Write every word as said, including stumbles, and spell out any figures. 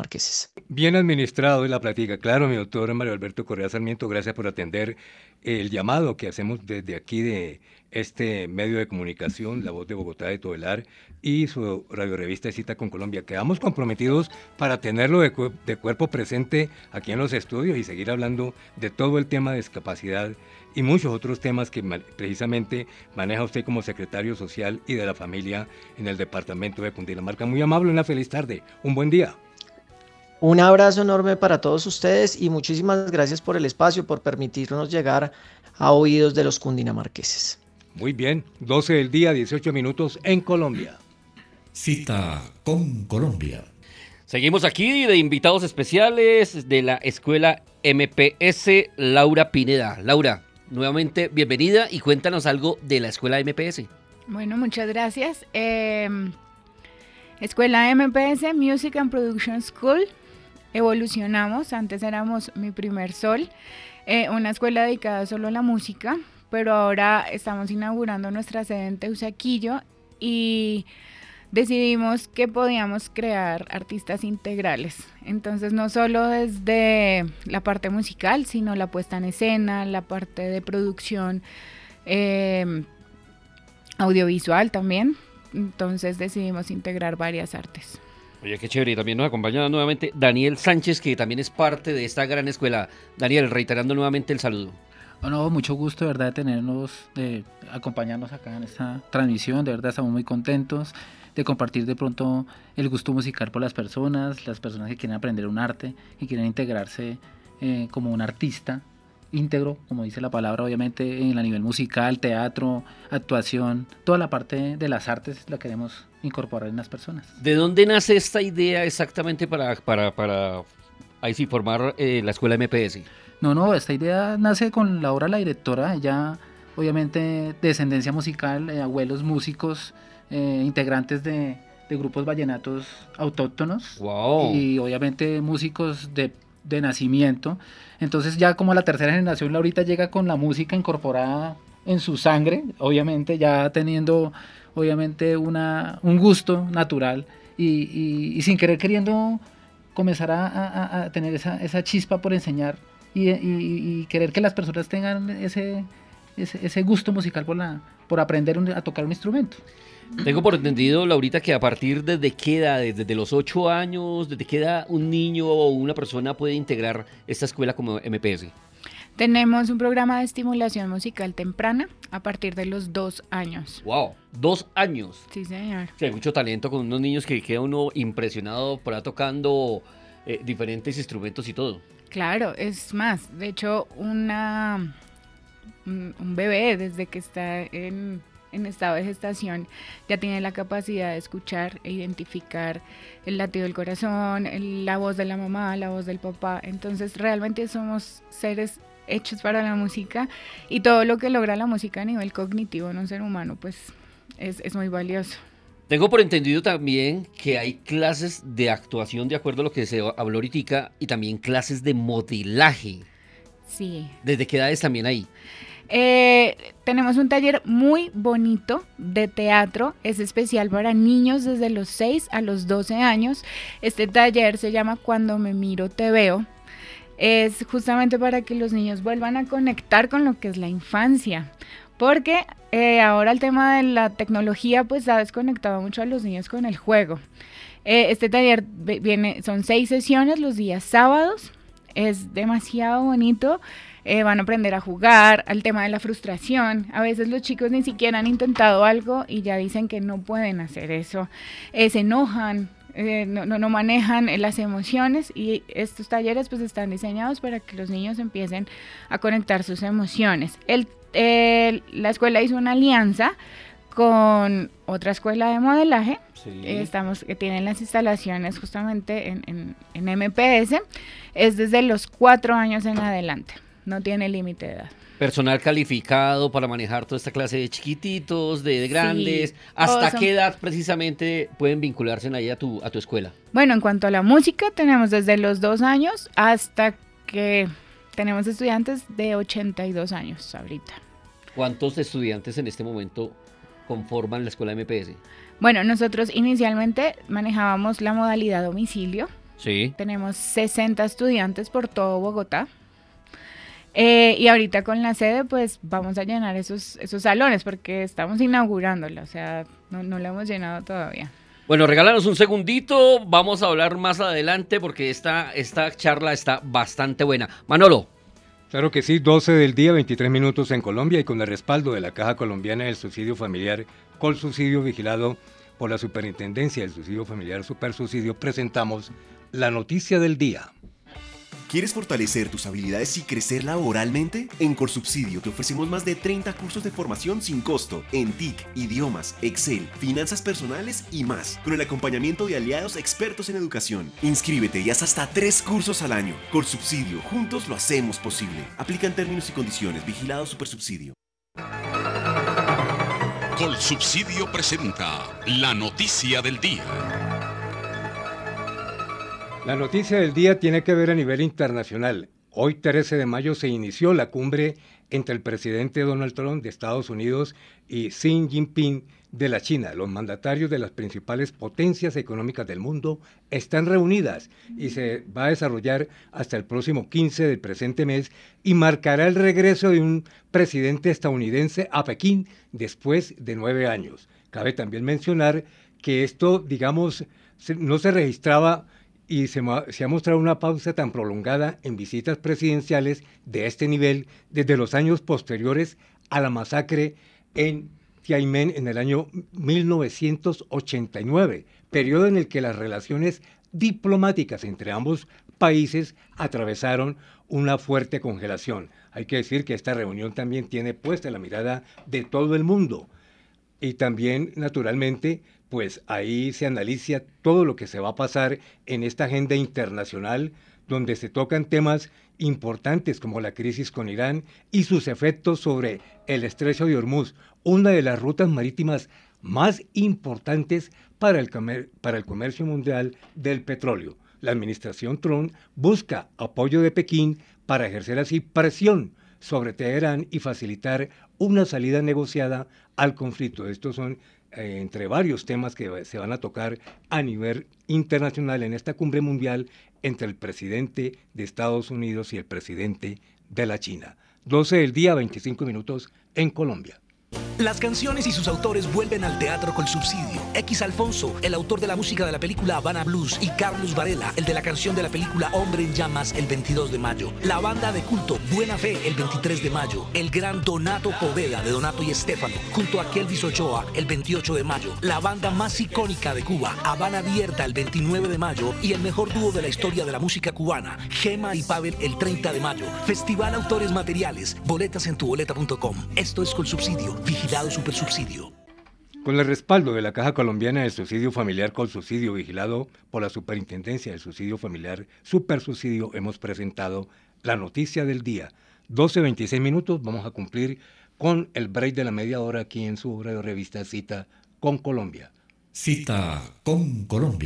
cundinamarqueses. Bien administrado la plática, claro, mi doctor Mario Alberto Correa Sarmiento, gracias por atender el llamado que hacemos desde aquí de este medio de comunicación, La Voz de Bogotá de Todelar y su radiorevista Cita con Colombia. Quedamos comprometidos para tenerlo de, cu de cuerpo presente aquí en los estudios y seguir hablando de todo el tema de discapacidad y muchos otros temas que precisamente maneja usted como secretario social y de la familia en el departamento de Cundinamarca. Muy amable, una feliz tarde, un buen día. Un abrazo enorme para todos ustedes y muchísimas gracias por el espacio, por permitirnos llegar a oídos de los cundinamarqueses. Muy bien, doce del día, dieciocho minutos en Colombia. Cita con Colombia. Seguimos aquí de invitados especiales de la Escuela M P S, Laura Pineda. Laura, nuevamente bienvenida y cuéntanos algo de la Escuela M P S. Bueno, muchas gracias. Eh, Escuela M P S, Music and Production School. Evolucionamos, antes éramos Mi Primer Sol, eh, una escuela dedicada solo a la música, pero ahora estamos inaugurando nuestra sede en Teusaquillo y decidimos que podíamos crear artistas integrales. Entonces no solo desde la parte musical, sino la puesta en escena, la parte de producción eh, audiovisual también. Entonces decidimos integrar varias artes. Oye, qué chévere, y también nos acompaña nuevamente Daniel Sánchez, que también es parte de esta gran escuela. Daniel, reiterando nuevamente el saludo. Bueno, mucho gusto, de verdad, de tenernos, de acompañarnos acá en esta transmisión. De verdad, estamos muy contentos de compartir de pronto el gusto musical por las personas, las personas que quieren aprender un arte y quieren integrarse eh, como un artista íntegro, como dice la palabra, obviamente, en el nivel musical, teatro, actuación, toda la parte de las artes la queremos incorporar en las personas. ¿De dónde nace esta idea exactamente para, para, para ahí sí, formar eh, la Escuela M P S? No, no, esta idea nace con Laura, la directora, ella obviamente descendencia musical, eh, abuelos músicos, eh, integrantes de, de grupos vallenatos autóctonos. Wow. Y obviamente músicos de, de nacimiento. Entonces ya como la tercera generación, Laurita llega con la música incorporada en su sangre, obviamente ya teniendo obviamente una, un gusto natural y, y, y sin querer queriendo comenzar a, a, a tener esa, esa chispa por enseñar y, y, y querer que las personas tengan ese, ese, ese gusto musical por, la, por aprender un, a tocar un instrumento. Tengo por entendido, Laurita, que a partir desde qué edad, desde los ocho años, desde qué edad un niño o una persona puede integrar esta escuela como M P S. Tenemos un programa de estimulación musical temprana a partir de los dos años. ¡Wow! ¿Dos años? Sí, señor. Sí, hay mucho talento con unos niños que queda uno impresionado por ahí tocando eh, diferentes instrumentos y todo. Claro, es más, de hecho, una un, un bebé desde que está en, en estado de gestación ya tiene la capacidad de escuchar e identificar el latido del corazón, el, la voz de la mamá, la voz del papá. Entonces, realmente somos seres hechos para la música y todo lo que logra la música a nivel cognitivo en un ser humano pues es, es muy valioso. Tengo por entendido también que hay clases de actuación de acuerdo a lo que se habló ahorita y también clases de modelaje. Sí. ¿Desde qué edades también hay? Eh, tenemos un taller muy bonito de teatro, es especial para niños desde los seis a los doce años. Este taller se llama Cuando me miro te veo. Es justamente para que los niños vuelvan a conectar con lo que es la infancia, porque eh, ahora el tema de la tecnología pues ha desconectado mucho a los niños con el juego. Eh, este taller viene, son seis sesiones los días sábados, es demasiado bonito, eh, van a aprender a jugar, al tema de la frustración. A veces los chicos ni siquiera han intentado algo y ya dicen que no pueden hacer eso, eh, se enojan. Eh, no, no, no manejan eh, las emociones y estos talleres pues están diseñados para que los niños empiecen a conectar sus emociones. El, eh, la escuela hizo una alianza con otra escuela de modelaje, sí. eh, estamos, que tienen las instalaciones justamente en, en, en M P S, es desde los cuatro años en adelante, no tiene límite de edad. Personal calificado para manejar toda esta clase de chiquititos, de, de grandes. Sí, ¿hasta son... qué edad precisamente pueden vincularse ahí a tu, a tu escuela? Bueno, en cuanto a la música, tenemos desde los dos años hasta que tenemos estudiantes de ochenta y dos años ahorita. ¿Cuántos estudiantes en este momento conforman la escuela M P S? Bueno, nosotros inicialmente manejábamos la modalidad domicilio. Sí. Tenemos sesenta estudiantes por todo Bogotá. Eh, y ahorita con la sede, pues vamos a llenar esos, esos salones porque estamos inaugurándola, o sea, no, no la hemos llenado todavía. Bueno, regálanos un segundito, vamos a hablar más adelante porque esta, esta charla está bastante buena. Manolo. Claro que sí, doce del día, veintitrés minutos en Colombia y con el respaldo de la Caja Colombiana del Subsidio Familiar, Colsubsidio vigilado por la Superintendencia del Subsidio Familiar Supersubsidio, presentamos la noticia del día. ¿Quieres fortalecer tus habilidades y crecer laboralmente? En Colsubsidio te ofrecemos más de treinta cursos de formación sin costo en T I C, idiomas, Excel, finanzas personales y más, con el acompañamiento de aliados expertos en educación. Inscríbete y haz hasta tres cursos al año. Colsubsidio, juntos lo hacemos posible. Aplican términos y condiciones. Vigilado Supersubsidio. Colsubsidio presenta la noticia del día. La noticia del día tiene que ver a nivel internacional. Hoy, trece de mayo, se inició la cumbre entre el presidente Donald Trump de Estados Unidos y Xi Jinping de la China. Los mandatarios de las principales potencias económicas del mundo están reunidas y se va a desarrollar hasta el próximo quince del presente mes y marcará el regreso de un presidente estadounidense a Pekín después de nueve años. Cabe también mencionar que esto, digamos, no se registraba y se, se ha mostrado una pausa tan prolongada en visitas presidenciales de este nivel desde los años posteriores a la masacre en Tiananmen en el año mil novecientos ochenta y nueve, periodo en el que las relaciones diplomáticas entre ambos países atravesaron una fuerte congelación. Hay que decir que esta reunión también tiene puesta la mirada de todo el mundo y también, naturalmente, pues ahí se analiza todo lo que se va a pasar en esta agenda internacional, donde se tocan temas importantes como la crisis con Irán y sus efectos sobre el estrecho de Hormuz, una de las rutas marítimas más importantes para el, comer- para el comercio mundial del petróleo. La administración Trump busca apoyo de Pekín para ejercer así presión sobre Teherán y facilitar una salida negociada al conflicto. Estos son Eh, entre varios temas que se van a tocar a nivel internacional en esta cumbre mundial entre el presidente de Estados Unidos y el presidente de la China. doce del día, veinticinco minutos en Colombia. Las canciones y sus autores vuelven al teatro Colsubsidio. X Alfonso, el autor de la música de la película Habana Blues, y Carlos Varela, el de la canción de la película Hombre en Llamas, el veintidós de mayo. La banda de culto Buena Fe, el veintitrés de mayo. El gran Donato Poveda, de Donato y Estefano, junto a Kelvis Ochoa, el veintiocho de mayo. La banda más icónica de Cuba, Habana Abierta, el veintinueve de mayo. Y el mejor dúo de la historia de la música cubana, Gema y Pavel, el treinta de mayo. Festival Autores Materiales, boletas en tu boleta punto com. Esto es Colsubsidio, vigilado Supersubsidio. Con el respaldo de la Caja Colombiana del Subsidio Familiar Colsubsidio vigilado por la Superintendencia del Subsidio Familiar Supersubsidio, hemos presentado la noticia del día. doce veintiséis minutos, vamos a cumplir con el break de la media hora aquí en su radio revista Cita con Colombia. Cita con Colombia.